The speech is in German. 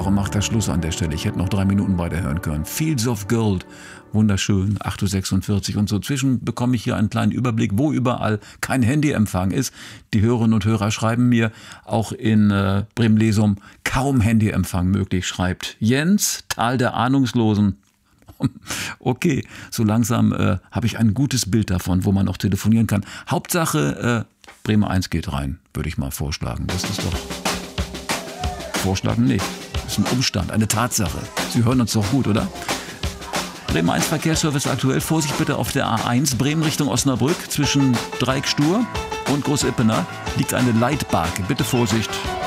darum macht er Schluss an der Stelle. Ich hätte noch 3 Minuten weiter hören können. Fields of Gold, wunderschön, 8:46 Uhr und so. Zwischen bekomme ich hier einen kleinen Überblick, wo überall kein Handyempfang ist. Die Hörerinnen und Hörer schreiben mir, auch in Bremen-Lesum, kaum Handyempfang möglich, schreibt Jens, Tal der Ahnungslosen. Okay, so langsam habe ich ein gutes Bild davon, wo man auch telefonieren kann. Hauptsache, Bremer 1 geht rein, würde ich mal vorschlagen. Das ist doch... Vorschlagen nicht. Das ist ein Umstand, eine Tatsache. Sie hören uns doch gut, oder? Bremen 1 Verkehrsservice aktuell. Vorsicht bitte auf der A1 Bremen Richtung Osnabrück. Zwischen Dreieck Stur und Großippener liegt eine Leitbarke. Bitte Vorsicht.